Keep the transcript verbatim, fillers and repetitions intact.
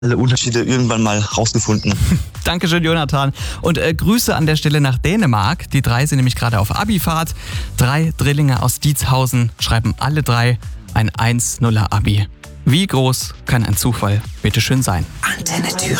alle Unterschiede irgendwann mal rausgefunden. Dankeschön, Jonathan. Und äh, Grüße an der Stelle nach Dänemark. Die drei sind nämlich gerade auf Abifahrt. Drei Drillinge aus Dietshausen schreiben alle drei ein eins null Abi. Wie groß kann ein Zufall bitteschön sein? Antenne Thüringen.